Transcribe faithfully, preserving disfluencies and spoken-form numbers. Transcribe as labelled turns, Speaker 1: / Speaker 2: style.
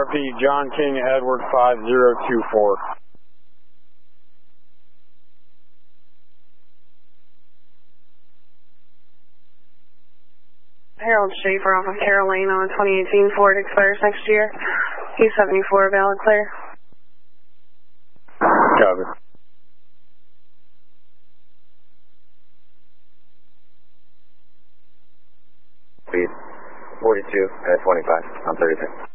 Speaker 1: R P John King Edward five zero two four.
Speaker 2: Harold Schaefer off of Carolina on twenty eighteen Ford expires next year. P seventy-four valid clear.
Speaker 1: Copy.
Speaker 3: Speed forty-two at twenty-five on thirty-six.